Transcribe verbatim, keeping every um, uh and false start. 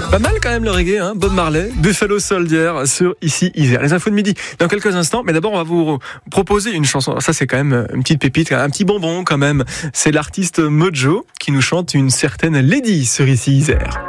Pas mal quand même le reggae, hein. Bob Marley, Buffalo Soldier sur Ici Isère. Les infos de midi dans quelques instants, mais d'abord on va vous proposer une chanson. Alors ça c'est quand même une petite pépite, un petit bonbon quand même. C'est l'artiste Mojo qui nous chante une certaine Lady sur Ici Isère.